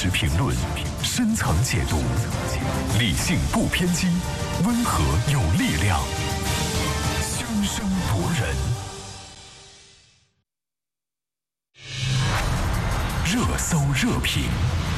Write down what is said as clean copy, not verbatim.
实评论，深层解读，理性不偏激，温和有力量，凶声夺人。热搜热评。